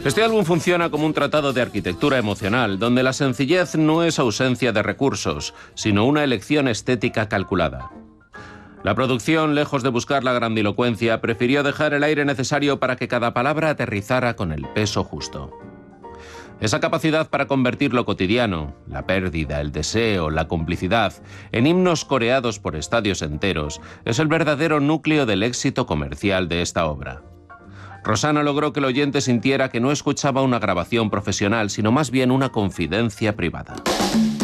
Este álbum funciona como un tratado de arquitectura emocional, donde la sencillez no es ausencia de recursos, sino una elección estética calculada. La producción, lejos de buscar la grandilocuencia, prefirió dejar el aire necesario para que cada palabra aterrizara con el peso justo. Esa capacidad para convertir lo cotidiano, la pérdida, el deseo, la complicidad, en himnos coreados por estadios enteros, es el verdadero núcleo del éxito comercial de esta obra. Rosanna logró que el oyente sintiera que no escuchaba una grabación profesional, sino más bien una confidencia privada.